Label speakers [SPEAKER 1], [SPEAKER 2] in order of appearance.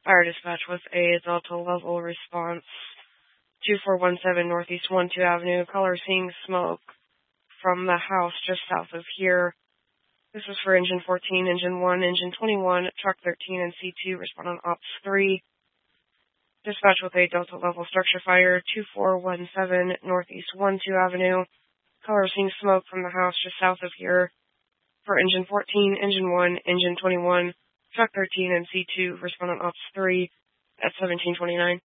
[SPEAKER 1] Fire dispatch with a Delta level response. 2417 Northeast 12 Avenue. Caller seeing smoke from the house just south of here. This is for Engine 14, Engine 1, Engine 21, Truck 13, and C2. Respond on Ops 3. Dispatch with a Delta level structure fire. 2417 Northeast 12 Avenue. Caller seeing smoke from the house just south of here. For Engine 14, Engine 1, Engine 21, Truck 13, and C2. Respond on Ops 3 at 1729.